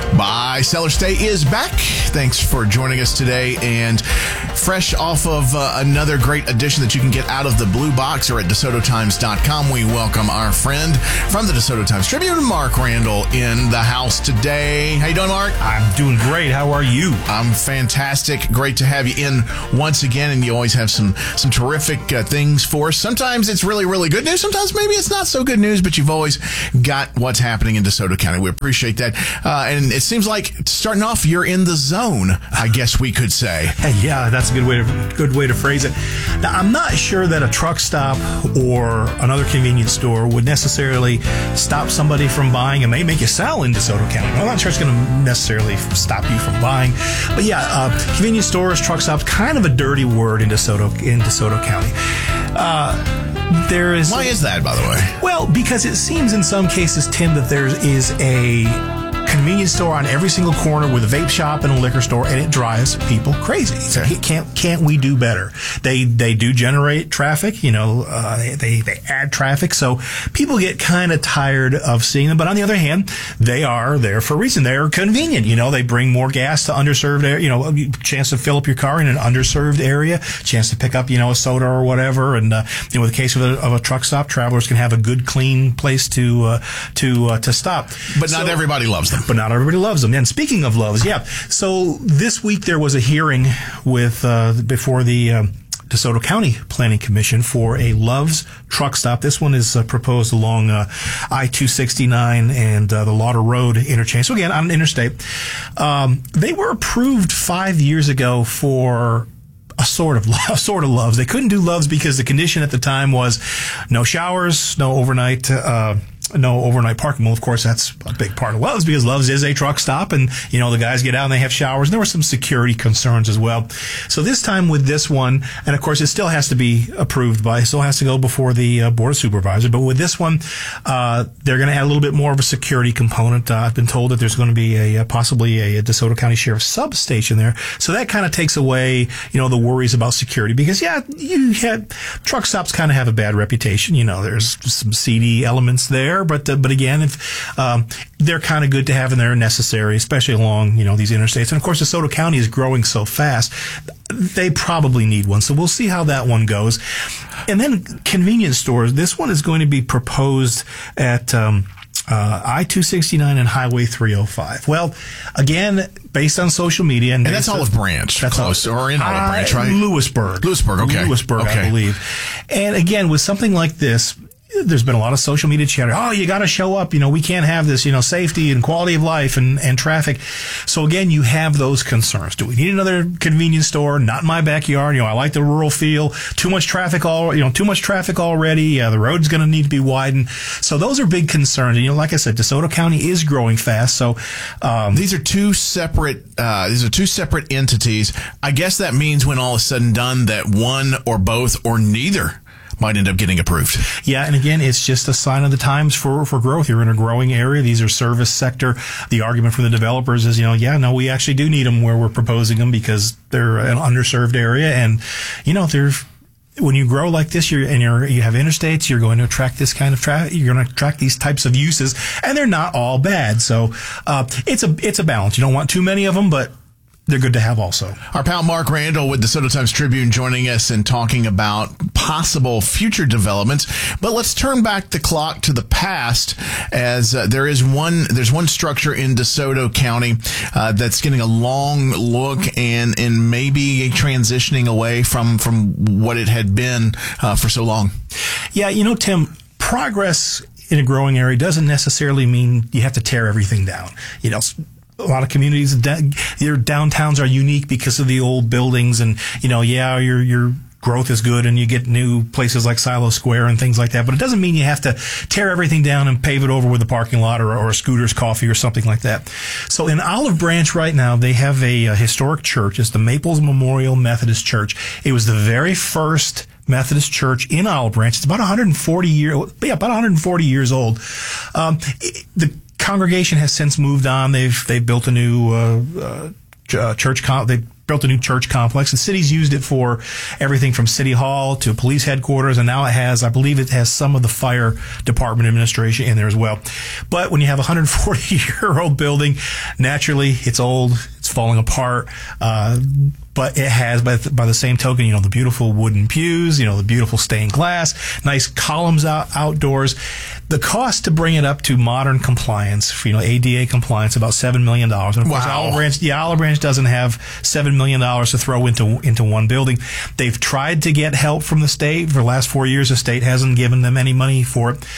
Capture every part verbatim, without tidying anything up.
Buy, Seller, Stay is back. Thanks for joining us today. And fresh off of uh, another great edition that you can get out of the Blue Box or at DeSoto Times dot com, we welcome our friend from the DeSoto Times Tribune, Mark Randall, in the house today. How you doing, Mark? I'm doing great. How are you? I'm fantastic. Great to have you in once again, and you always have some some terrific uh, things for us. Sometimes it's really, really good news. Sometimes maybe it's not so good news, but you've always got what's happening in DeSoto County. We appreciate that. Uh, and it seems like starting off, you're in the zone, I guess we could say. Hey, yeah, that's a good way to good way to phrase it. Now, I'm not sure that a truck stop or another convenience store would necessarily stop somebody from buying. It may make you sell in DeSoto County. I'm not sure it's going to necessarily stop you from buying. But yeah, uh, convenience stores, truck stops, kind of a dirty word in DeSoto in DeSoto County. Uh, there is. Why is that, by the way? Well, because it seems in some cases, Tim, that there is a convenience store on every single corner with a vape shop and a liquor store, and it drives people crazy. So can't can't we do better? They they do generate traffic, you know, uh, they, they they add traffic, so people get kind of tired of seeing them. But on the other hand, they are there for a reason. They're convenient, you know. They bring more gas to underserved area, you know, a chance to fill up your car in an underserved area, chance to pick up, you know, a soda or whatever. And uh, you know, with the case of a, of a truck stop, travelers can have a good, clean place to uh, to uh, to stop. But not so, everybody loves them. But not everybody loves them. And speaking of loves, yeah. So this week there was a hearing with uh, before the uh, DeSoto County Planning Commission for a Love's truck stop. This one is uh, proposed along uh, I two sixty-nine and uh, the Lauder Road interchange. So again, on an interstate. Um, they were approved five years ago for a sort of a sort of Love's. They couldn't do Love's because the condition at the time was no showers, no overnight uh no overnight parking. Well, of course, that's a big part of Love's because Love's is a truck stop, and you know the guys get out and they have showers. And there were some security concerns as well. So this time with this one, and of course it still has to be approved by, still has to go before the uh, board of supervisors. But with this one, uh, they're going to add a little bit more of a security component. Uh, I've been told that there's going to be a, a possibly a, a DeSoto County Sheriff's substation there, so that kind of takes away you know the worries about security because yeah, you had truck stops kind of have a bad reputation. You know, there's some seedy elements there. But uh, but again, if um, they're kind of good to have and they're necessary, especially along you know these interstates. And of course, DeSoto County is growing so fast, they probably need one. So we'll see how that one goes. And then convenience stores. This one is going to be proposed at um, uh, I two sixty-nine and Highway three oh five. Well, again, based on social media, and, and that's Olive Branch, that's close all, or in Olive Branch, right? Lewisburg, Lewisburg, okay, Lewisburg, okay. I believe. And again, with something like this, there's been a lot of social media chatter. Oh, you got to show up. You know, we can't have this, you know, safety and quality of life and, and traffic. So again, you have those concerns. Do we need another convenience store? Not in my backyard. You know, I like the rural feel. Too much traffic all, you know, too much traffic already. Yeah, the road's going to need to be widened. So those are big concerns. And, you know, like I said, DeSoto County is growing fast. So, um, these are two separate, uh, these are two separate entities. I guess that means when all is said and done that one or both or neither might end up getting approved. Yeah, and again, it's just a sign of the times for, for growth. You're in a growing area. These are service sector. The argument from the developers is, you know, yeah, no, we actually do need them where we're proposing them because they're an underserved area. And, you know, they're, when you grow like this, you're, and you're, you have interstates, you're going to attract this kind of traffic. You're going to attract these types of uses, and they're not all bad. So, uh, it's a, it's a balance. You don't want too many of them, but they're good to have also. Our pal Mark Randall with the DeSoto Times Tribune joining us and talking about possible future developments. But let's turn back the clock to the past, as uh, there is one there's one structure in DeSoto County uh, that's getting a long look and and maybe transitioning away from from what it had been uh, for so long. Yeah, you know, Tim, progress in a growing area doesn't necessarily mean you have to tear everything down. You know, a lot of communities, their downtowns are unique because of the old buildings, and you know, yeah, your your growth is good, and you get new places like Silo Square and things like that. But it doesn't mean you have to tear everything down and pave it over with a parking lot or, or a Scooter's Coffee or something like that. So in Olive Branch right now, they have a, a historic church. It's the Maples Memorial Methodist Church. It was the very first Methodist church in Olive Branch. It's about one hundred forty years, yeah, about one hundred forty years old. Um, it, the congregation has since moved on. They've they've built a new uh, uh, church. They built a new church complex. The city's used it for everything from city hall to police headquarters, and now it has, I believe it has some of the fire department administration in there as well. But when you have a one hundred forty year old building, naturally it's old, it's falling apart. Uh, But it has, by the, by the same token, you know, the beautiful wooden pews, you know, the beautiful stained glass, nice columns out, outdoors. The cost to bring it up to modern compliance, for, you know, A D A compliance, about seven million dollars. And of course, Wow. Olive Branch, yeah, Olive Branch doesn't have seven million dollars to throw into, into one building. They've tried to get help from the state. For the last four years, the state hasn't given them any money for it.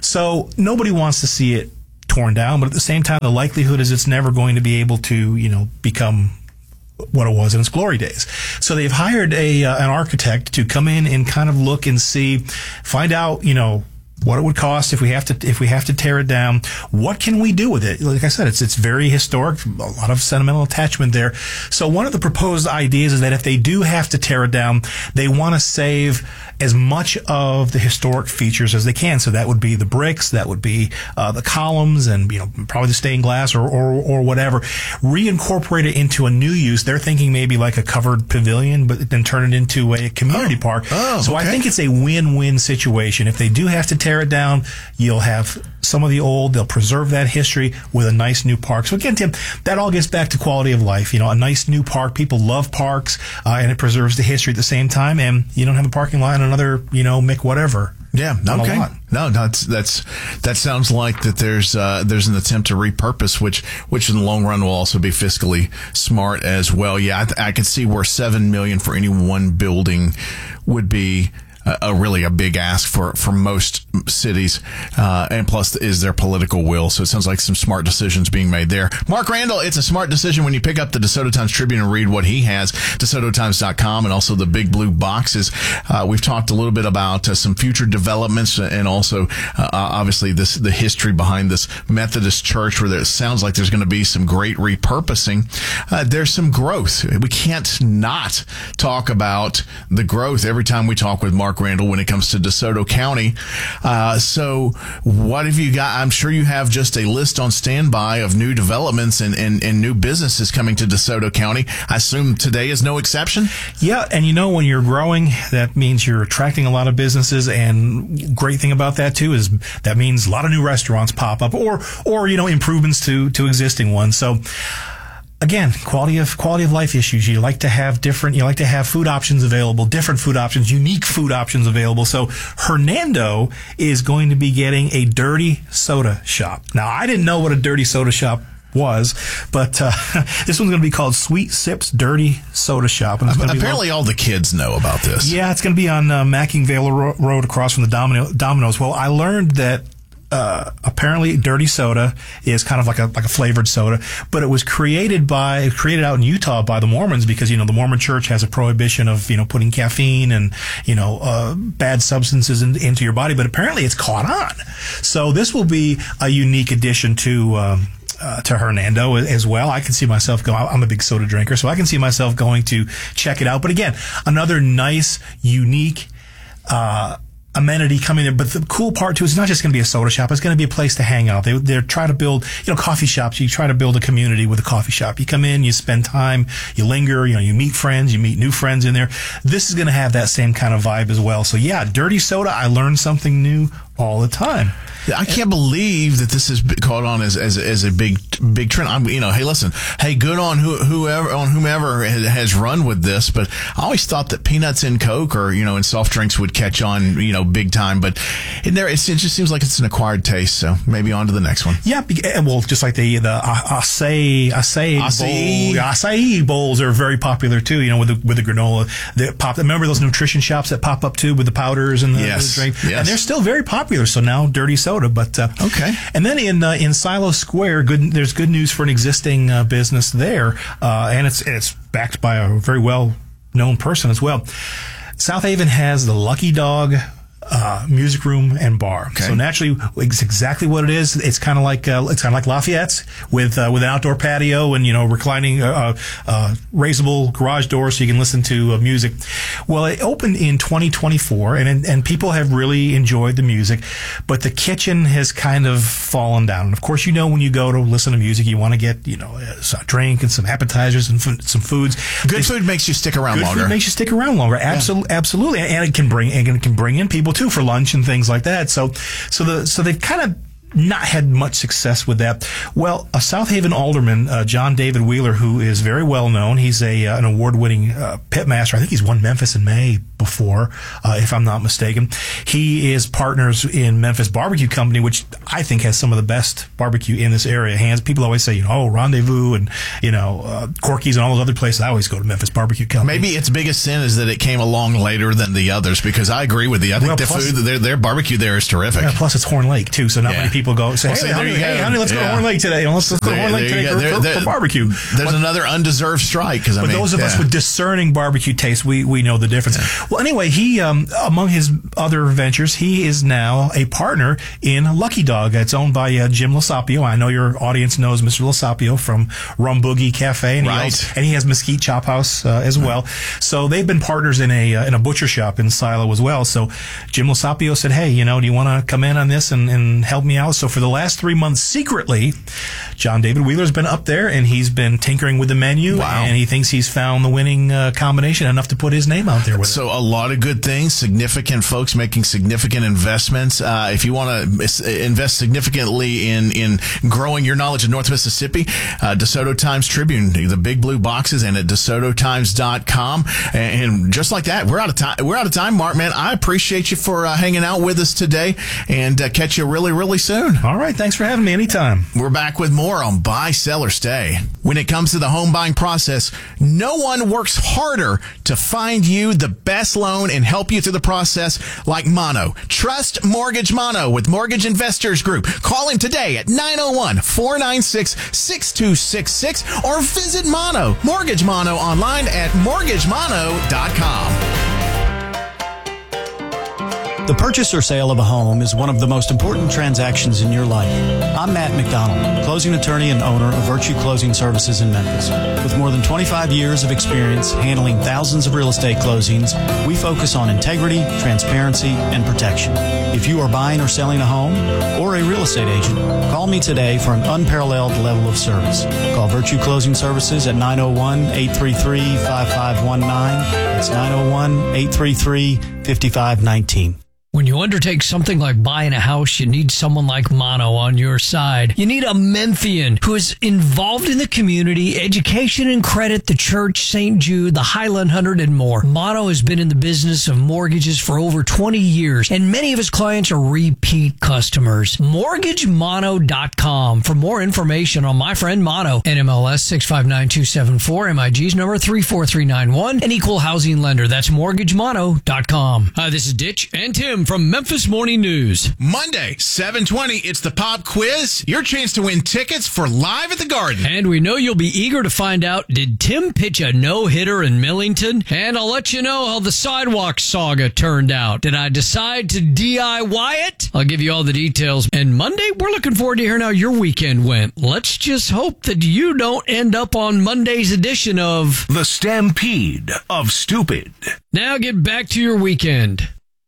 So nobody wants to see it torn down, but at the same time, the likelihood is it's never going to be able to, you know, become what it was in its glory days. So they've hired a uh, an architect to come in and kind of look and see, find out, you know, what it would cost if we have to if we have to tear it down. What can we do with it? Like I said, it's it's very historic, a lot of sentimental attachment there. So one of the proposed ideas is that if they do have to tear it down, they want to save as much of the historic features as they can. So that would be the bricks, that would be uh, the columns, and you know probably the stained glass or or, or whatever. Reincorporate it into a new use. They're thinking maybe like a covered pavilion, but then turn it into a community oh. park. Oh, so okay. I think it's a win-win situation. If they do have to tear it down, you'll have some of the old, they'll preserve that history with a nice new park. So again, Tim, that all gets back to quality of life. You know, a nice new park. People love parks, uh, and it preserves the history at the same time, and you don't have a parking lot and another, you know, Mick whatever. Yeah. on Okay. a lot. No, that's that's that sounds like that. There's uh, there's an attempt to repurpose, which which in the long run will also be fiscally smart as well. Yeah, I, I could see where seven million for any one building would be a, a really a big ask for for most cities, uh, and plus is their political will. So it sounds like some smart decisions being made there. Mark Randall, it's a smart decision when you pick up the DeSoto Times Tribune and read what he has, DeSoto Times dot com, and also the big blue boxes. Uh, we've talked a little bit about uh, some future developments, and also uh, obviously this the history behind this Methodist church, where there, it sounds like there's going to be some great repurposing. Uh, there's some growth. We can't not talk about the growth every time we talk with Mark Randall when it comes to DeSoto County. Uh, so what have you got? I'm sure you have just a list on standby of new developments and, and, and new businesses coming to DeSoto County. I assume today is no exception? Yeah, and you know, when you're growing, that means you're attracting a lot of businesses, and great thing about that too is that means a lot of new restaurants pop up, or or you know, improvements to to existing ones. So again, quality of quality of life issues. You like to have different, you like to have food options available, different food options, unique food options available. So Hernando is going to be getting a dirty soda shop. Now, I didn't know what a dirty soda shop was, but uh, this one's going to be called Sweet Sips Dirty Soda Shop. And it's gonna be Apparently all the kids know about this. Yeah, it's going to be on uh, Mackingvale Ro- Road across from the Domino- Domino's. Well, I learned that Uh, apparently dirty soda is kind of like a like a flavored soda, but it was created by created out in Utah by the Mormons, because you know the Mormon Church has a prohibition of you know putting caffeine and you know uh, bad substances in, into your body, but apparently it's caught on. So this will be a unique addition to um, uh, to Hernando as well. I can see myself going. I'm a big soda drinker, so I can see myself going to check it out. But again, another nice, unique Uh, amenity coming there. But the cool part too is it's not just going to be a soda shop. It's going to be a place to hang out. They, they're trying to build, you know, coffee shops. You try to build a community with a coffee shop. You come in, you spend time, you linger, you know, you meet friends, you meet new friends in there. This is going to have that same kind of vibe as well. So yeah, dirty soda. I learned something new all the time. I can't believe that this has caught on as as, as a big big trend. I'm, you know, hey, listen, hey, good on who, whoever on whomever has run with this. But I always thought that peanuts in Coke or you know in soft drinks would catch on, you know, big time. But in there, it's, it just seems like it's an acquired taste. So maybe on to the next one. Yeah, well, just like the the acai acai Acai. bowl, acai bowls are very popular too. You know, with the with the granola that pop. Remember those nutrition shops that pop up too with the powders and the, yes. the drink, yes. and they're still very popular. So now dirty soda. But uh, okay, and then in uh, in Silo Square, good. There's good news for an existing uh, business there, uh, and it's it's backed by a very well known person as well. South Haven has the Lucky Dog uh, music room and bar. Okay. So naturally, it's exactly what it is. It's kind of like uh, it's kind of like Lafayette's with uh, with an outdoor patio and you know reclining uh, uh, raisable garage doors so you can listen to uh, music. Well, it opened in twenty twenty-four, and and people have really enjoyed the music, but the kitchen has kind of fallen down. And of course, you know when you go to listen to music, you want to get you know a drink and some appetizers and f- some foods. Good food makes you stick around Good longer. Food makes you stick around longer. Absolutely, yeah. absolutely, and it can bring and it can bring in people too for lunch and things like that. So, so the so they've kind of not had much success with that. Well, a South Haven alderman, uh, John David Wheeler, who is very well known, he's a uh, an award-winning uh, pit master. I think he's won Memphis in May before, uh, if I'm not mistaken. He is partners in Memphis Barbecue Company, which I think has some of the best barbecue in this area. Hands people always say, you know, oh, Rendezvous and you know uh, Corky's and all those other places. I always go to Memphis Barbecue Company. Maybe its biggest sin is that it came along later than the others. Because I agree with you. I think well, the plus, food, their their barbecue there is terrific. Yeah, plus, it's Horn Lake too, so not yeah. many people go say, Well, hey, see, honey, hey, hey, honey, let's yeah. go to Horn Lake today. Let's, let's go to There, Horn Lake today for, there, for, there, for barbecue. There's but, another undeserved strike. Cause I but mean, those of yeah. us with discerning barbecue taste, we, we know the difference. Yeah. Well, anyway, he um, among his other ventures, he is now a partner in Lucky Dog. It's owned by uh, Jim Losapio. I know your audience knows Mister Losapio from Rum Boogie Cafe, and, right. he, also, and he has Mesquite Chop House uh, as well. So they've been partners in a uh, in a butcher shop in Silo as well. So Jim Losapio said, hey, you know, do you want to come in on this and, and help me out? So for the last three months, secretly, John David Wheeler's been up there and he's been tinkering with the menu. Wow. And he thinks he's found the winning uh, combination enough to put his name out there with so it. a lot of good things, significant folks making significant investments. Uh, if you want to invest significantly in, in growing your knowledge of North Mississippi, uh, DeSoto Times Tribune, the big blue boxes, and at DeSoto Times dot com. And just like that, we're out of time. We're out of time, Mark, man. I appreciate you for uh, hanging out with us today, and uh, catch you really, really soon. All right. Thanks for having me anytime. We're back with more on Buy, Sell, or Stay. When it comes to the home buying process, no one works harder to find you the best loan and help you through the process like Mono. Trust Mortgage Mono with Mortgage Investors Group. Call him today at nine oh one, four nine six, six two six six or visit Mono, Mortgage Mono online at mortgage mono dot com. The purchase or sale of a home is one of the most important transactions in your life. I'm Matt McDonald, closing attorney and owner of Virtue Closing Services in Memphis. With more than twenty-five years of experience handling thousands of real estate closings, we focus on integrity, transparency, and protection. If you are buying or selling a home or a real estate agent, call me today for an unparalleled level of service. Call Virtue Closing Services at nine oh one, eight three three, five five one nine. That's nine oh one, eight three three, five five one nine. When you undertake something like buying a house, you need someone like Mono on your side. You need a Memphian who is involved in the community, education and credit, the church, Saint Jude, the Highland Hundred, and more. Mono has been in the business of mortgages for over twenty years, and many of his clients are repeat customers. mortgage mono dot com for more information on my friend Mono. N M L S six five nine two seven four, M I G's number three four three nine one, an equal housing lender. That's mortgage mono dot com. Hi, this is Ditch and Tim from Memphis Morning News. Monday, seven twenty, it's the pop quiz. Your chance to win tickets for Live at the Garden. And we know you'll be eager to find out, did Tim pitch a no-hitter in Millington? And I'll let you know how the sidewalk saga turned out. Did I decide to D I Y it? I'll give you all the details. And Monday, we're looking forward to hearing how your weekend went. Let's just hope that you don't end up on Monday's edition of The Stampede of Stupid. Now get back to your weekend.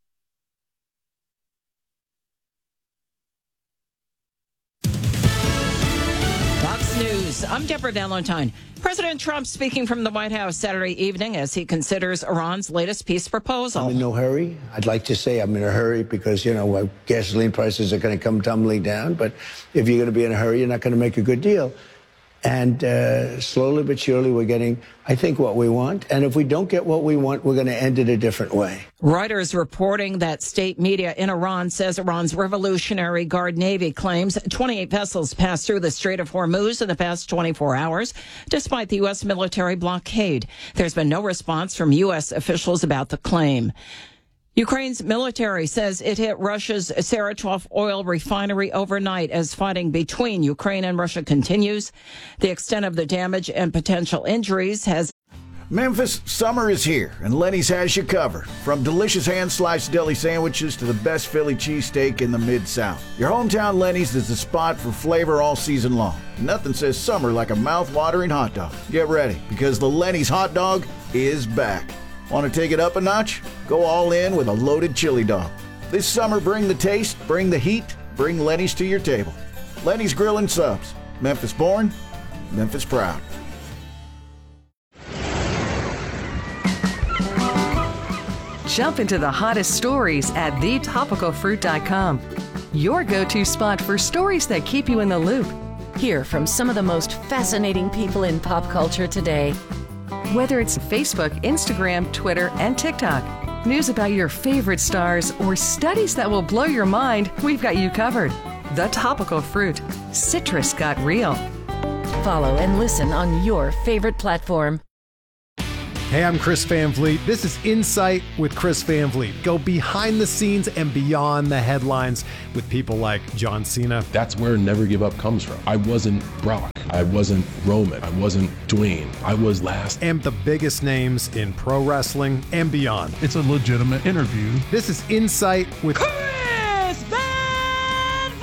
News. I'm Deborah Valentine. President Trump speaking from the White House Saturday evening as he considers Iran's latest peace proposal. I'm in no hurry. I'd like to say I'm in a hurry because, you know, gasoline prices are going to come tumbling down. But if you're going to be in a hurry, you're not going to make a good deal. And uh, slowly but surely, we're getting, I think, what we want. And if we don't get what we want, we're going to end it a different way. Reuters reporting that state media in Iran says Iran's Revolutionary Guard Navy claims twenty-eight vessels passed through the Strait of Hormuz in the past twenty-four hours, despite the U S military blockade. There's been no response from U S officials about the claim. Ukraine's military says it hit Russia's Saratov oil refinery overnight as fighting between Ukraine and Russia continues. The extent of the damage and potential injuries has Memphis, summer is here, and Lenny's has you covered. From delicious hand-sliced deli sandwiches to the best Philly cheesesteak in the Mid-South. Your hometown Lenny's is the spot for flavor all season long. Nothing says summer like a mouth-watering hot dog. Get ready, because the Lenny's hot dog is back. Want to take it up a notch? Go all in with a loaded chili dog. This summer, bring the taste, bring the heat, bring Lenny's to your table. Lenny's Grill and Subs. Memphis born, Memphis proud. Jump into the hottest stories at the topical fruit dot com. Your go-to spot for stories that keep you in the loop. Hear from some of the most fascinating people in pop culture today. Whether it's Facebook, Instagram, Twitter, and TikTok, news about your favorite stars, or studies that will blow your mind, we've got you covered. The Topical Fruit. Citrus got real. Follow and listen on your favorite platform. Hey, I'm Chris Van Vliet. This is Insight with Chris Van Vliet. Go behind the scenes and beyond the headlines with people like John Cena. That's where Never Give Up comes from. I wasn't Brock. I wasn't Roman. I wasn't Dwayne. I was last. And the biggest names in pro wrestling and beyond. It's a legitimate interview. This is Insight with Chris Van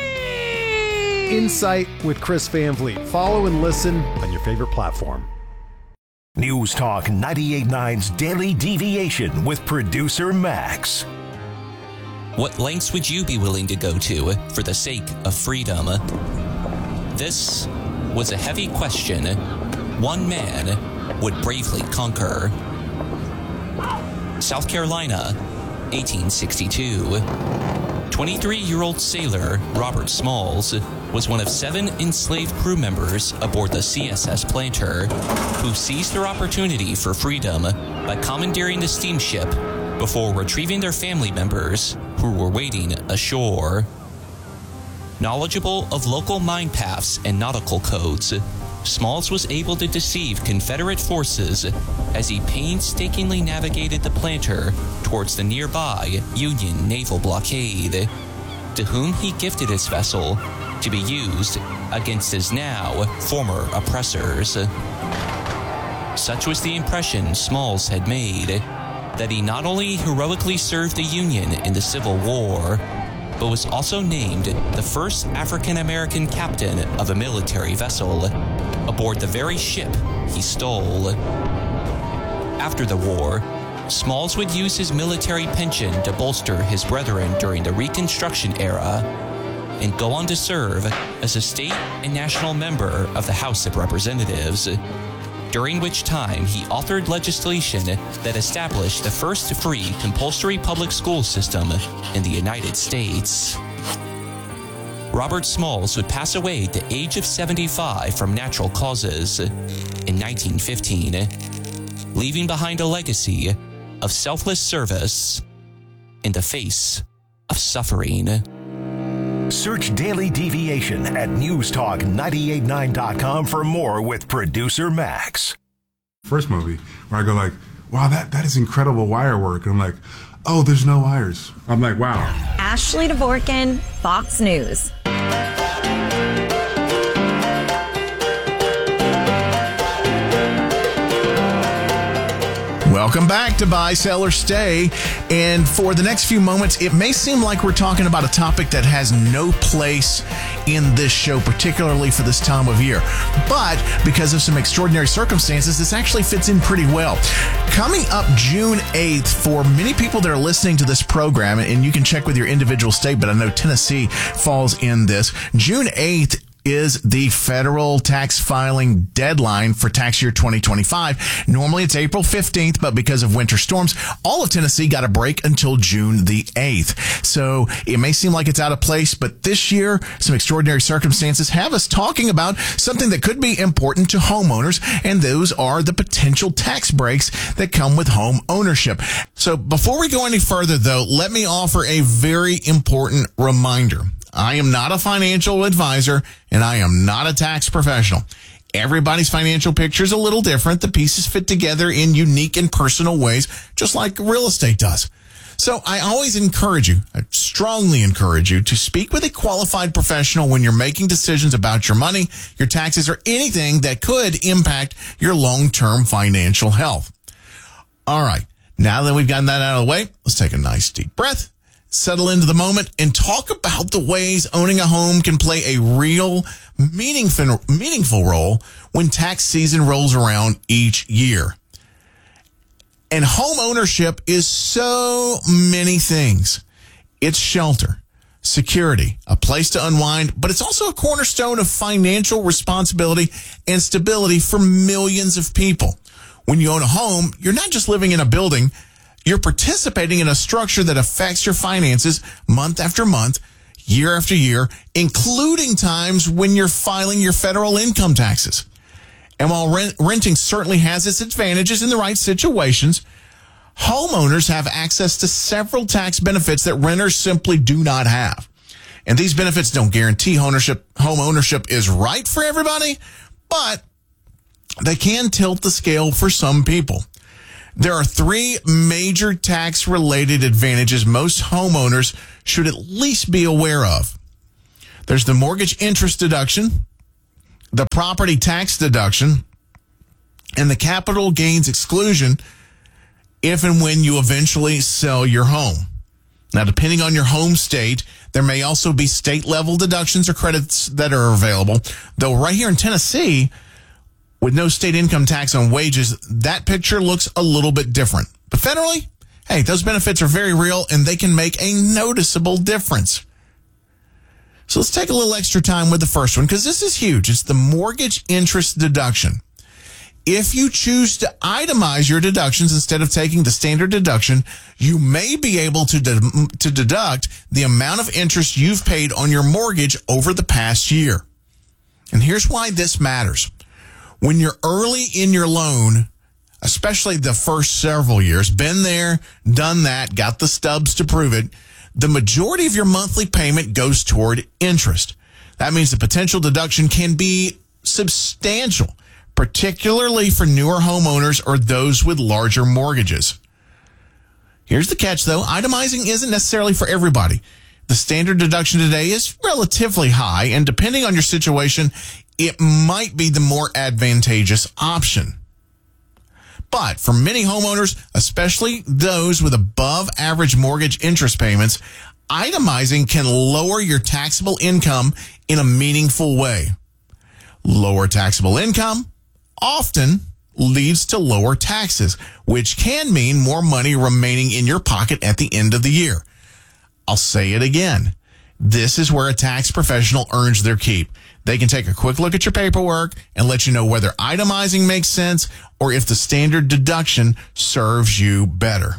Vliet. Insight with Chris Van Vliet. Follow and listen on your favorite platform. News Talk ninety-eight point nine's Daily Deviation with producer Max. What lengths would you be willing to go to for the sake of freedom? This was a heavy question one man would bravely conquer. South Carolina, eighteen sixty-two. twenty-three-year-old sailor Robert Smalls was one of seven enslaved crew members aboard the C S S Planter who seized their opportunity for freedom by commandeering the steamship before retrieving their family members who were waiting ashore. Knowledgeable of local mine paths and nautical codes, Smalls was able to deceive Confederate forces as he painstakingly navigated the Planter towards the nearby Union naval blockade, to whom he gifted his vessel to be used against his now former oppressors. Such was the impression Smalls had made that he not only heroically served the Union in the Civil War, but was also named the first African-American captain of a military vessel aboard the very ship he stole. After the war, Smalls would use his military pension to bolster his brethren during the Reconstruction era and go on to serve as a state and national member of the House of Representatives, during which time he authored legislation that established the first free compulsory public school system in the United States. Robert Smalls would pass away at the age of seventy-five from natural causes in nineteen fifteen, leaving behind a legacy of selfless service in the face of suffering. Search Daily Deviation at news talk nine eight nine dot com for more with producer Max. First movie where I go like, wow, that, that is incredible wire work. And I'm like, oh, there's no wires. I'm like, wow. Ashley Dvorkin, Fox News. Welcome back to Buy, Sell, or Stay. And for the next few moments, it may seem like we're talking about a topic that has no place in this show, particularly for this time of year. But because of some extraordinary circumstances, this actually fits in pretty well. Coming up June eighth, for many people that are listening to this program, and you can check with your individual state, but I know Tennessee falls in this, June eighth is the federal tax filing deadline for tax year twenty twenty-five. Normally it's April fifteenth, but because of winter storms, all of Tennessee got a break until June the eighth. So it may seem like it's out of place, but this year, some extraordinary circumstances have us talking about something that could be important to homeowners, and those are the potential tax breaks that come with home ownership. So before we go any further, though, let me offer a very important reminder. I am not a financial advisor, and I am not a tax professional. Everybody's financial picture is a little different. The pieces fit together in unique and personal ways, just like real estate does. So I always encourage you, I strongly encourage you to speak with a qualified professional when you're making decisions about your money, your taxes, or anything that could impact your long-term financial health. All right. Now that we've gotten that out of the way, let's take a nice deep breath, settle into the moment, and talk about the ways owning a home can play a real meaningful, meaningful role when tax season rolls around each year. And home ownership is so many things. It's shelter, security, a place to unwind, but it's also a cornerstone of financial responsibility and stability for millions of people. When you own a home, you're not just living in a building, you're participating in a structure that affects your finances month after month, year after year, including times when you're filing your federal income taxes. And while rent, renting certainly has its advantages in the right situations, homeowners have access to several tax benefits that renters simply do not have. And these benefits don't guarantee ownership, home ownership is right for everybody, but they can tilt the scale for some people. There are three major tax-related advantages most homeowners should at least be aware of. There's the mortgage interest deduction, the property tax deduction, and the capital gains exclusion if and when you eventually sell your home. Now, depending on your home state, there may also be state-level deductions or credits that are available. Though right here in Tennessee, with no state income tax on wages, that picture looks a little bit different. But federally, hey, those benefits are very real, and they can make a noticeable difference. So let's take a little extra time with the first one, because this is huge. It's the mortgage interest deduction. If you choose to itemize your deductions instead of taking the standard deduction, you may be able to de- to deduct the amount of interest you've paid on your mortgage over the past year. And here's why this matters. When you're early in your loan, especially the first several years, been there, done that, got the stubs to prove it, the majority of your monthly payment goes toward interest. That means the potential deduction can be substantial, particularly for newer homeowners or those with larger mortgages. Here's the catch, though. Itemizing isn't necessarily for everybody. The standard deduction today is relatively high, and depending on your situation, it might be the more advantageous option. But for many homeowners, especially those with above average mortgage interest payments, itemizing can lower your taxable income in a meaningful way. Lower taxable income often leads to lower taxes, which can mean more money remaining in your pocket at the end of the year. I'll say it again. This is where a tax professional earns their keep. They can take a quick look at your paperwork and let you know whether itemizing makes sense or if the standard deduction serves you better.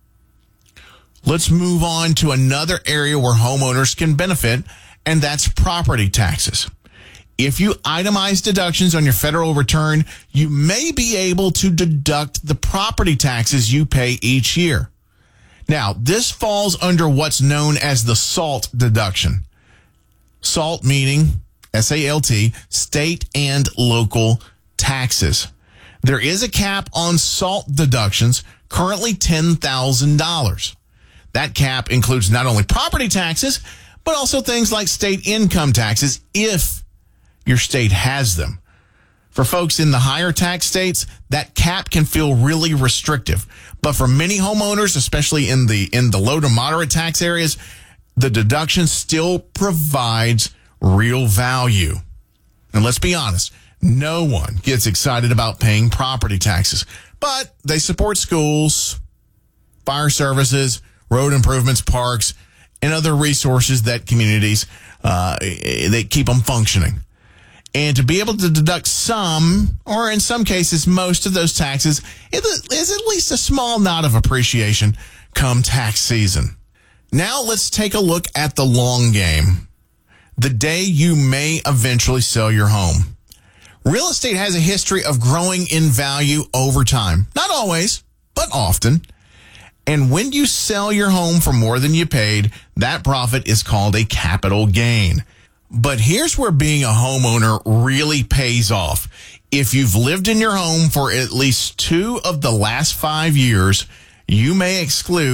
Let's move on to another area where homeowners can benefit, and that's property taxes. If you itemize deductions on your federal return, you may be able to deduct the property taxes you pay each year. Now, this falls under what's known as the SALT deduction. SALT meaning, S A L T, state and local taxes. There is a cap on SALT deductions, currently ten thousand dollars. That cap includes not only property taxes, but also things like state income taxes, if your state has them. For folks in the higher tax states, that cap can feel really restrictive. But for many homeowners, especially in the in the low to moderate tax areas, the deduction still provides real value. And let's be honest, no one gets excited about paying property taxes, but they support schools, fire services, road improvements, parks, and other resources that communities, uh, they keep them functioning. And to be able to deduct some, or in some cases, most of those taxes is at least a small nod of appreciation come tax season. Now let's take a look at the long game. The day you may eventually sell your home. Real estate has a history of growing in value over time. Not always, but often. And when you sell your home for more than you paid, that profit is called a capital gain. But here's where being a homeowner really pays off. If you've lived in your home for at least two of the last five years, you may exclude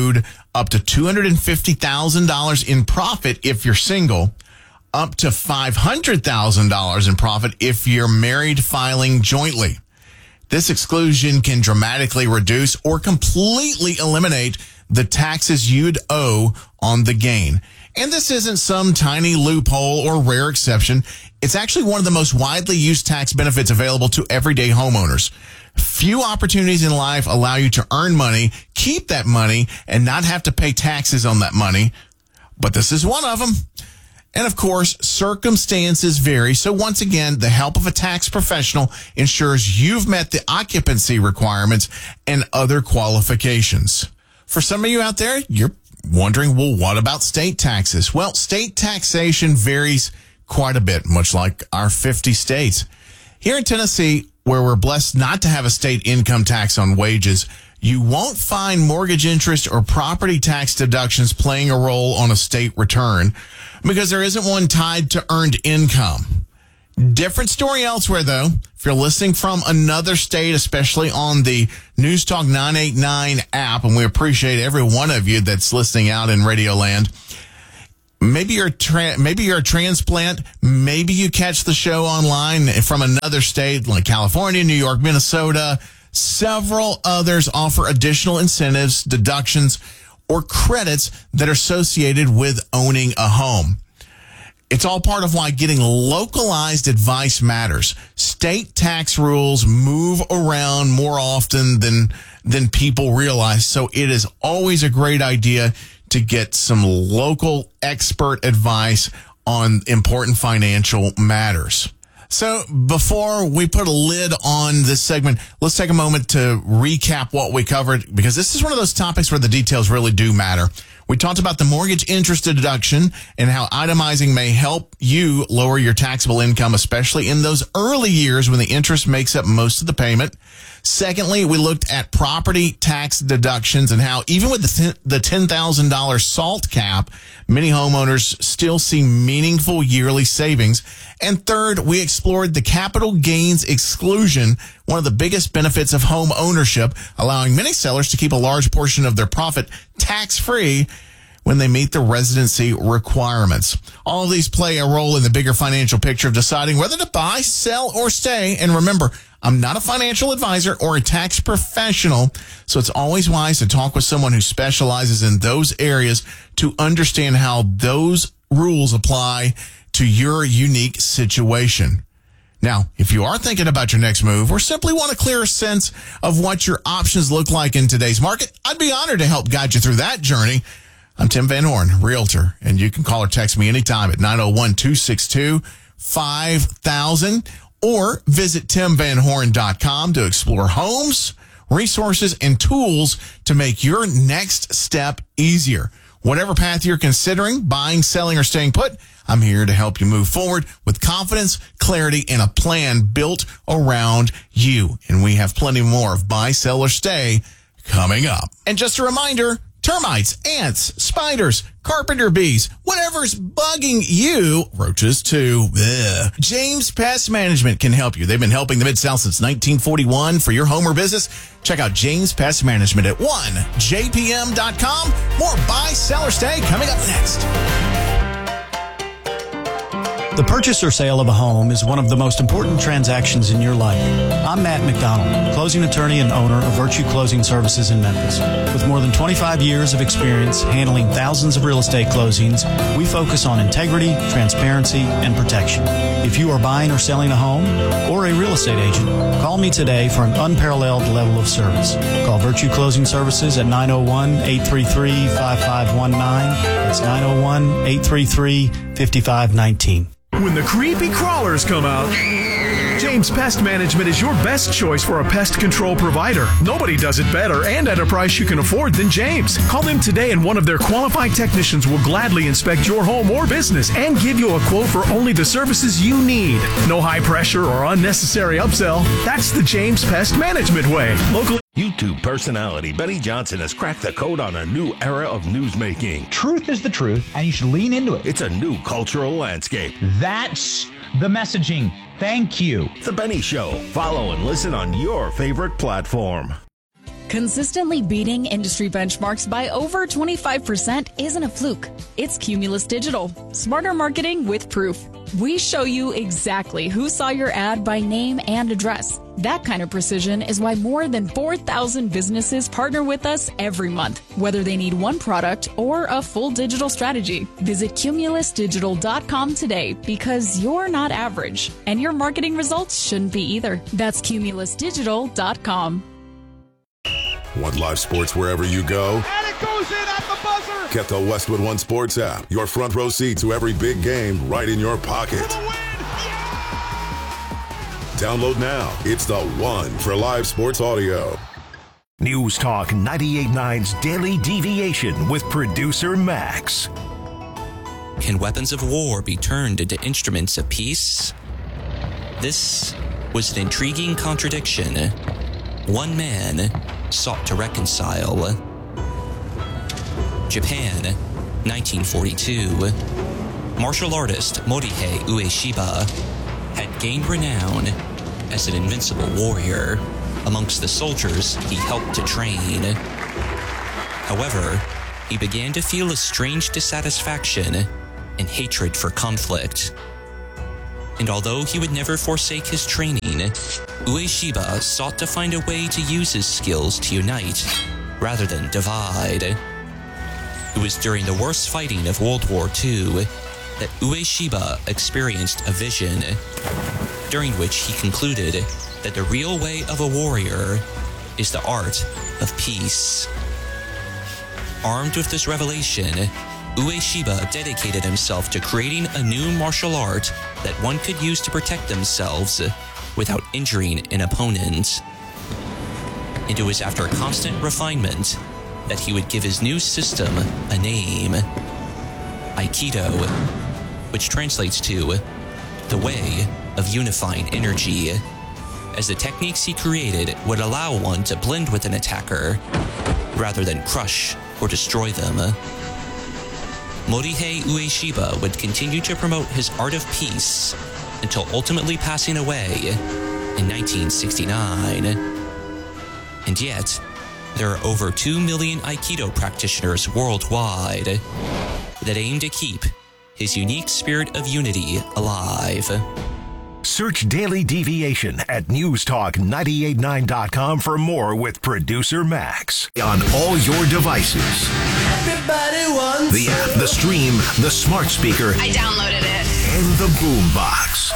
up to two hundred fifty thousand dollars in profit if you're single, up to five hundred thousand dollars in profit if you're married filing jointly. This exclusion can dramatically reduce or completely eliminate the taxes you'd owe on the gain. And this isn't some tiny loophole or rare exception. It's actually one of the most widely used tax benefits available to everyday homeowners. Few opportunities in life allow you to earn money, keep that money, and not have to pay taxes on that money. But this is one of them. And of course, circumstances vary. So once again, the help of a tax professional ensures you've met the occupancy requirements and other qualifications. For some of you out there, you're wondering, well, what about state taxes? Well, state taxation varies quite a bit, much like our fifty states. Here in Tennessee, where we're blessed not to have a state income tax on wages, you won't find mortgage interest or property tax deductions playing a role on a state return because there isn't one tied to earned income. Different story elsewhere, though. If you're listening from another state, especially on the News Talk nine eighty-nine app, and we appreciate every one of you that's listening out in Radio Land, maybe you're tra- maybe you're a transplant, maybe you catch the show online from another state like California, New York, Minnesota. Several others offer additional incentives, deductions, or credits that are associated with owning a home. It's all part of why getting localized advice matters. State tax rules move around more often than than people realize, so it is always a great idea to get some local expert advice on important financial matters. So before we put a lid on this segment, let's take a moment to recap what we covered, because this is one of those topics where the details really do matter. We talked about the mortgage interest deduction and how itemizing may help you lower your taxable income, especially in those early years when the interest makes up most of the payment. Secondly, we looked at property tax deductions and how even with the the ten thousand dollars SALT cap, many homeowners still see meaningful yearly savings. And third, we explored the capital gains exclusion, one of the biggest benefits of home ownership, allowing many sellers to keep a large portion of their profit tax-free when they meet the residency requirements. All of these play a role in the bigger financial picture of deciding whether to buy, sell, or stay. And remember, I'm not a financial advisor or a tax professional, so it's always wise to talk with someone who specializes in those areas to understand how those rules apply to your unique situation. Now, if you are thinking about your next move or simply want a clearer sense of what your options look like in today's market, I'd be honored to help guide you through that journey. I'm Tim Van Horn, Realtor, and you can call or text me anytime at nine oh one, two six two, five thousand or visit tim van horn dot com to explore homes, resources, and tools to make your next step easier. Whatever path you're considering, buying, selling, or staying put, I'm here to help you move forward with confidence, clarity, and a plan built around you. And we have plenty more of Buy, Sell, or Stay coming up. And just a reminder, termites, ants, spiders, carpenter bees, whatever's bugging you, roaches too, ugh. James Pest Management can help you. They've been helping the Mid-South since nineteen forty-one. For your home or business, check out James Pest Management at one j p m dot com. More Buy, Sell, or Stay coming up next. The purchase or sale of a home is one of the most important transactions in your life. I'm Matt McDonald, closing attorney and owner of Virtue Closing Services in Memphis. With more than twenty-five years of experience handling thousands of real estate closings, we focus on integrity, transparency, and protection. If you are buying or selling a home or a real estate agent, call me today for an unparalleled level of service. Call Virtue Closing Services at nine oh one, eight three three, five five one nine. That's nine oh one, eight three three, five five one nine. When the creepy crawlers come out, James Pest Management is your best choice for a pest control provider. Nobody does it better and at a price you can afford than James. Call them today and one of their qualified technicians will gladly inspect your home or business and give you a quote for only the services you need. No high pressure or unnecessary upsell. That's the James Pest Management way. Locally. YouTube personality Benny Johnson has cracked the code on a new era of newsmaking. Truth is the truth, and you should lean into it. It's a new cultural landscape. That's the messaging. Thank you. The Benny Show. Follow and listen on your favorite platform. Consistently beating industry benchmarks by over twenty-five percent isn't a fluke. It's Cumulus Digital. Smarter marketing with proof. We show you exactly who saw your ad by name and address. That kind of precision is why more than four thousand businesses partner with us every month, whether they need one product or a full digital strategy. Visit cumulus digital dot com today because you're not average, and your marketing results shouldn't be either. That's cumulus digital dot com. Want live sports wherever you go? And it goes in at the buzzer! Get the Westwood One Sports app. Your front row seat to every big game right in your pocket. Download now. It's the one for live sports audio. News Talk ninety-eight point nine's Daily Deviation with producer Max. Can weapons of war be turned into instruments of peace? This was an intriguing contradiction. One man sought to reconcile. Japan, nineteen forty-two. Martial artist Morihei Ueshiba had gained renown as an invincible warrior amongst the soldiers he helped to train. However, he began to feel a strange dissatisfaction and hatred for conflict. And although he would never forsake his training, Ueshiba sought to find a way to use his skills to unite rather than divide. It was during the worst fighting of World War Two that Ueshiba experienced a vision, during which he concluded that the real way of a warrior is the art of peace. Armed with this revelation, Ueshiba dedicated himself to creating a new martial art that one could use to protect themselves without injuring an opponent. And it was after constant refinement that he would give his new system a name: Aikido, which translates to the way of unifying energy, as the techniques he created would allow one to blend with an attacker rather than crush or destroy them. Morihei Ueshiba would continue to promote his art of peace until ultimately passing away in nineteen sixty-nine. And yet, there are over two million Aikido practitioners worldwide that aim to keep his unique spirit of unity alive. Search Daily Deviation at news talk nine eight nine dot com for more with producer Max. On all your devices. Everybody wants the app, the stream, the smart speaker. I downloaded it. And the boom box.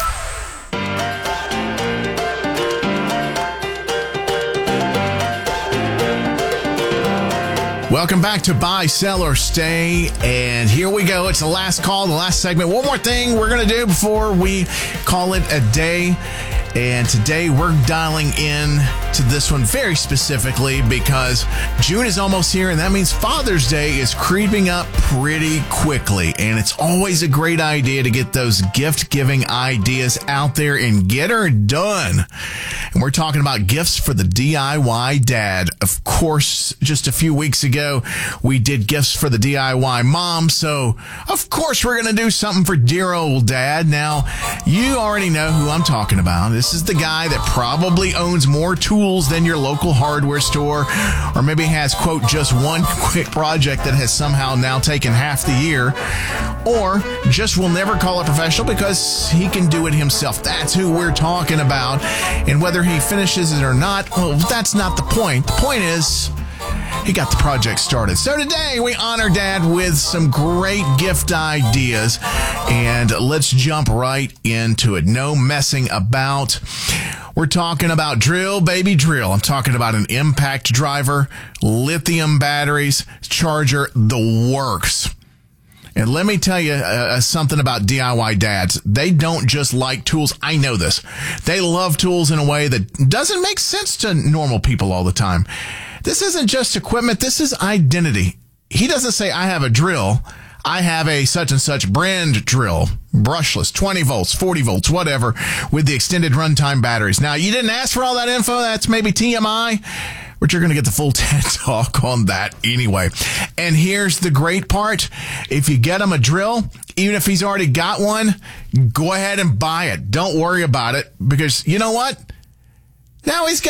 Welcome back to Buy, Sell, or Stay. And here we go. It's the last call, the last segment. One more thing we're going to do before we call it a day. And today we're dialing in to this one very specifically because June is almost here, and that means Father's Day is creeping up pretty quickly. And it's always a great idea to get those gift-giving ideas out there and get her done. And we're talking about gifts for the D I Y dad. Of course, just a few weeks ago, we did gifts for the D I Y mom. So, of course, we're going to do something for dear old dad. Now, you already know who I'm talking about. This is the guy that probably owns more tools than your local hardware store, or maybe has, quote, just one quick project that has somehow now taken half the year, or just will never call a professional because he can do it himself. That's who we're talking about. And whether he finishes it or not, well, that's not the point. The point is, he got the project started. So today we honor Dad with some great gift ideas, and let's jump right into it. No messing about. We're talking about drill, baby, drill. I'm talking about an impact driver, lithium batteries, charger, the works. And let me tell you uh, something about D I Y dads. They don't just like tools. I know this. They love tools in a way that doesn't make sense to normal people all the time. This isn't just equipment. This is identity. He doesn't say, I have a drill. I have a such and such brand drill, brushless, twenty volts, forty volts, whatever, with the extended runtime batteries. Now, you didn't ask for all that info. That's maybe T M I, but you're going to get the full TED Talk on that anyway. And here's the great part. If you get him a drill, even if he's already got one, go ahead and buy it. Don't worry about it, because you know what? Now he's got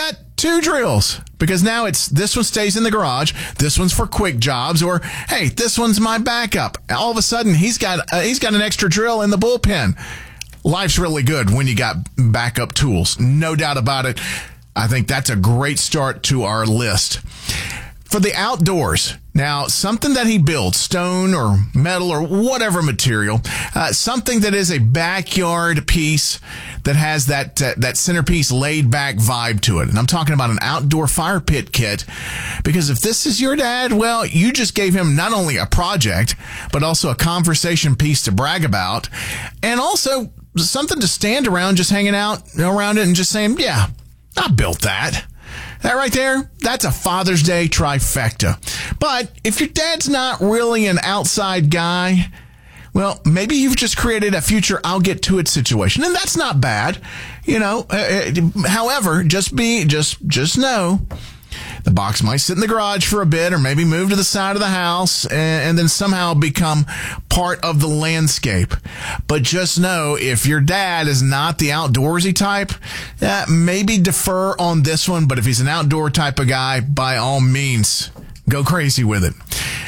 two drills, because now it's this one stays in the garage, this one's for quick jobs, or hey, this one's my backup. All of a sudden, he's got uh, he's got an extra drill in the bullpen. Life's really good when you got backup tools, no doubt about it. I think that's a great start to our list. For the outdoors, now, something that he builds, stone or metal or whatever material, uh, something that is a backyard piece that has that uh, that centerpiece laid-back vibe to it. And I'm talking about an outdoor fire pit kit, because if this is your dad, well, you just gave him not only a project, but also a conversation piece to brag about, and also something to stand around just hanging out around it and just saying, yeah, I built that. That right there, that's a Father's Day trifecta. But if your dad's not really an outside guy, well, maybe you've just created a future I'll get to it situation. And that's not bad. You know, uh, however, just be, just, just know the box might sit in the garage for a bit, or maybe move to the side of the house and, and then somehow become part of the landscape. But just know, if your dad is not the outdoorsy type, uh, maybe defer on this one. But if he's an outdoor type of guy, by all means, go crazy with it.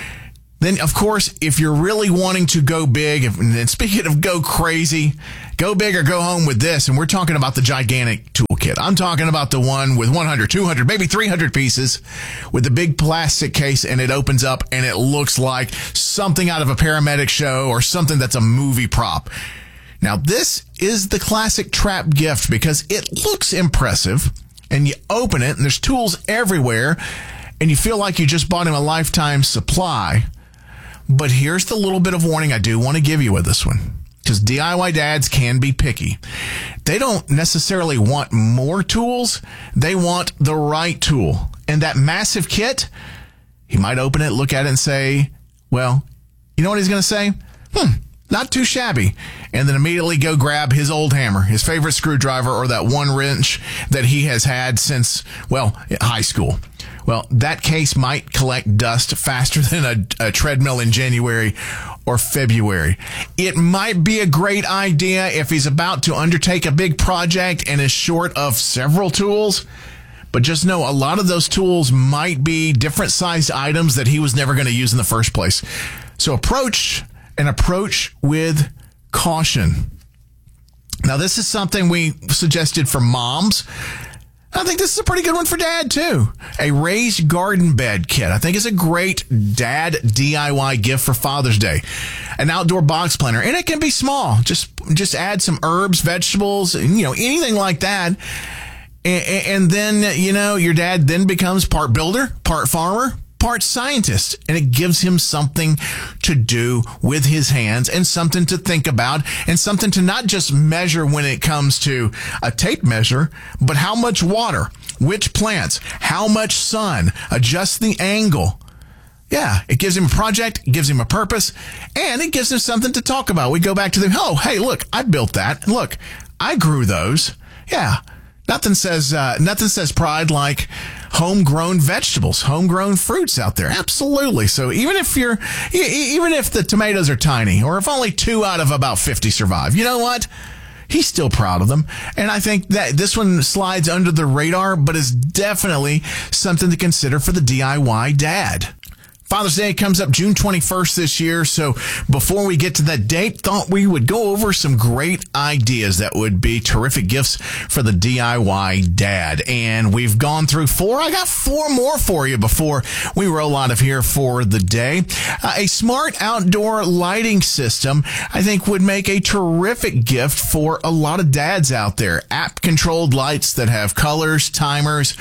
Then, of course, if you're really wanting to go big, if, and speaking of go crazy, go big or go home with this, and we're talking about the gigantic toolkit. I'm talking about the one with one hundred, two hundred, maybe three hundred pieces with the big plastic case, and it opens up and it looks like something out of a paramedic show or something that's a movie prop. Now, this is the classic trap gift because it looks impressive, and you open it and there's tools everywhere, and you feel like you just bought him a lifetime supply. But here's the little bit of warning I do want to give you with this one, because D I Y dads can be picky. They don't necessarily want more tools. They want the right tool. And that massive kit, he might open it, look at it, and say, well, you know what he's going to say? Hmm, not too shabby. And then immediately go grab his old hammer, his favorite screwdriver, or that one wrench that he has had since, well, high school. Well, that case might collect dust faster than a, a treadmill in January or February. It might be a great idea if he's about to undertake a big project and is short of several tools. But just know, a lot of those tools might be different sized items that he was never going to use in the first place. So approach and approach with caution. Now, this is something we suggested for moms. I think this is a pretty good one for dad, too. A raised garden bed kit, I think, is a great dad D I Y gift for Father's Day. An outdoor box planter, and it can be small. Just just add some herbs, vegetables, you know, anything like that. And, and then, you know, your dad then becomes part builder, part farmer, part scientist, and it gives him something to do with his hands and something to think about and something to not just measure when it comes to a tape measure, but how much water, which plants, how much sun, adjust the angle. Yeah, it gives him a project, it gives him a purpose, and it gives him something to talk about. We go back to the, oh, hey, look, I built that. Look, I grew those. Yeah. Nothing says uh, nothing says pride like homegrown vegetables, homegrown fruits out there. Absolutely. So even if you're, even if the tomatoes are tiny, or if only two out of about fifty survive, you know what? He's still proud of them. And I think that this one slides under the radar, but is definitely something to consider for the D I Y dad. Father's Day comes up June twenty-first this year, so before we get to that date, thought we would go over some great ideas that would be terrific gifts for the D I Y dad. And we've gone through four. I got four more for you before we roll out of here for the day. Uh, a smart outdoor lighting system, I think, would make a terrific gift for a lot of dads out there. App-controlled lights that have colors, timers,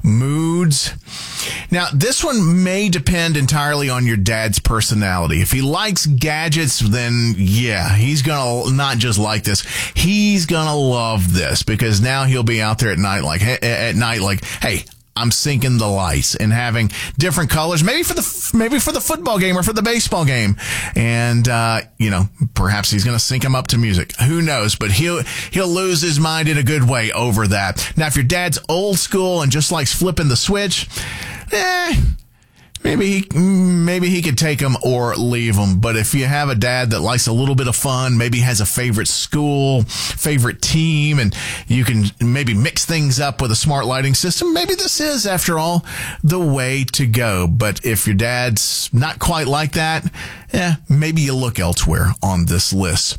moods. Now, this one may depend entirely on your dad's personality. If he likes gadgets, then yeah, he's going to not just like this. He's going to love this, because now he'll be out there at night like, at night like, hey, I'm syncing the lights and having different colors, maybe for the, maybe for the football game or for the baseball game. And, uh, you know, perhaps he's going to sync them up to music. Who knows? But he'll, he'll lose his mind in a good way over that. Now, if your dad's old school and just likes flipping the switch, eh, maybe he, maybe he could take them or leave them. But if you have a dad that likes a little bit of fun, maybe has a favorite school, favorite team, and you can maybe mix things up with a smart lighting system, maybe this is, after all, the way to go. But if your dad's not quite like that, yeah, maybe you look elsewhere on this list.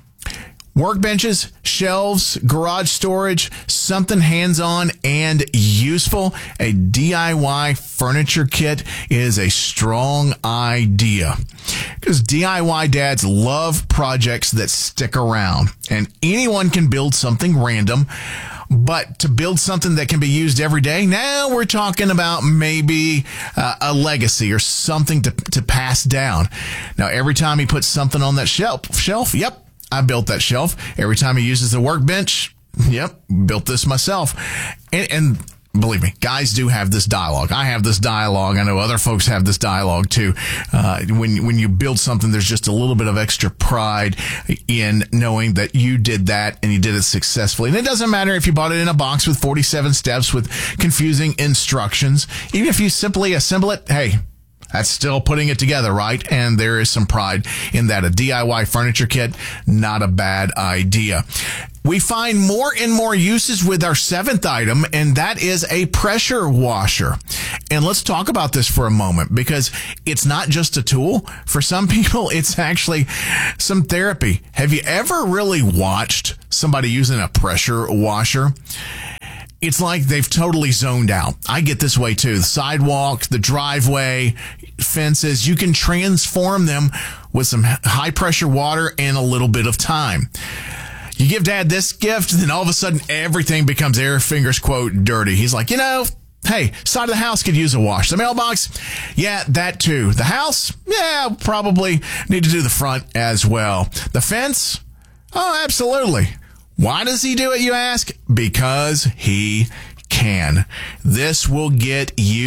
Workbenches, shelves, garage storage, something hands-on and useful. A D I Y furniture kit is a strong idea because D I Y dads love projects that stick around, and anyone can build something random. But to build something that can be used every day, now we're talking about maybe uh, a legacy or something to, to pass down. Now, every time he puts something on that shelf, shelf, yep, I built that shelf. Every time he uses the workbench, yep, built this myself. And, and believe me, guys do have this dialogue. I have this dialogue. I know other folks have this dialogue too. Uh, when, when you build something, there's just a little bit of extra pride in knowing that you did that and you did it successfully. And it doesn't matter if you bought it in a box with forty-seven steps with confusing instructions. Even if you simply assemble it, hey, that's still putting it together, right? And there is some pride in that. A D I Y furniture kit, not a bad idea. We find more and more uses with our seventh item, and that is a pressure washer. And let's talk about this for a moment, because it's not just a tool. For some people, it's actually some therapy. Have you ever really watched somebody using a pressure washer? It's like they've totally zoned out. I get this way too. The sidewalk, the driveway, fences, you can transform them with some high pressure water and a little bit of time. You give dad this gift, then all of a sudden everything becomes air fingers quote dirty. He's like, you know, hey, side of the house could use a wash. The mailbox, yeah, that too. The house, yeah, probably need to do the front as well. The fence, oh, absolutely. Why does he do it, you ask? Because he can. This will get you